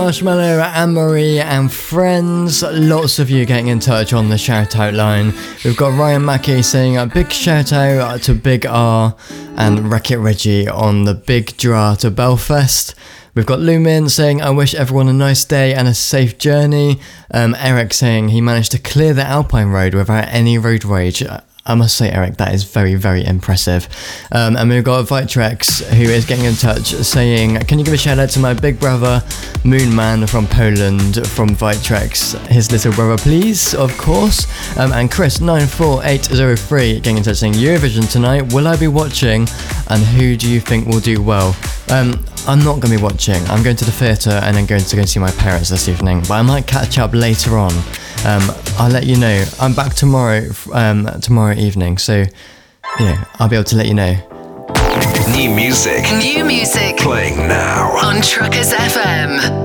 Marshmallow, Anne-Marie and friends. Lots of you getting in touch on the shout out line. We've got Ryan Mackey saying a big shout out to Big R and Wreck-It Reggie on the big draw to Belfast. We've got Lumin saying, I wish everyone a nice day and a safe journey. Eric saying he managed to clear the Alpine Road without any road rage. I must say, Eric, that is very, very impressive. And we've got Vitrex, who is getting in touch saying, can you give a shout out to my big brother, Moonman from Poland, from Vitrex, his little brother, please, of course. And Chris94803 getting in touch saying, Eurovision tonight, will I be watching? And who do you think will do well? I'm not going to be watching. I'm going to the theatre and then going to go see my parents this evening, but I might catch up later on. I'll let you know. I'm back tomorrow evening, so yeah, I'll be able to let you know. New music playing now on Truckers FM.